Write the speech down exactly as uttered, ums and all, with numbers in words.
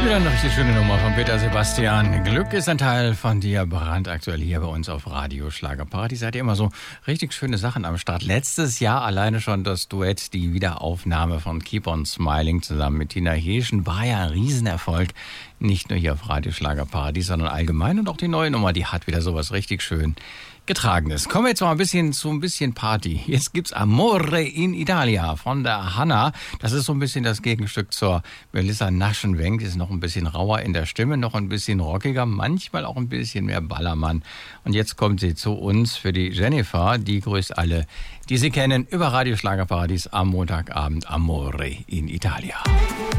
Wieder eine richtig schöne Nummer von Peter Sebastian. Glück ist ein Teil von dir, brandaktuell hier bei uns auf Radio Schlagerparty. Seid ihr immer so richtig schöne Sachen am Start. Letztes Jahr alleine schon das Duett, die Wiederaufnahme von Keep on Smiling zusammen mit Tina Heeschen war ja ein Riesenerfolg. Nicht nur hier auf Radio Schlagerparty, sondern allgemein. Und auch die neue Nummer, die hat wieder sowas richtig schön Getragenes. Kommen wir jetzt mal ein bisschen zu ein bisschen Party. Jetzt gibt's Amore in Italia von der Hanna. Das ist so ein bisschen das Gegenstück zur Melissa Naschenwenk. Die ist noch ein bisschen rauer in der Stimme, noch ein bisschen rockiger, manchmal auch ein bisschen mehr Ballermann. Und jetzt kommt sie zu uns für die Jennifer. Die grüßt alle, die sie kennen, über Radio Schlagerparadies am Montagabend. Amore in Italia.